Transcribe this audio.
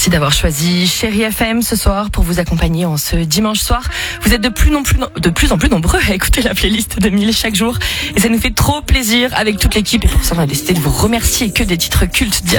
Merci d'avoir choisi Chérie FM ce soir pour vous accompagner en ce dimanche soir. Vous êtes de plus en plus nombreux à écouter la playlist de 1000 chaque jour et ça nous fait trop plaisir avec toute l'équipe et pour ça on a décidé de vous remercier que des titres cultes d'il y a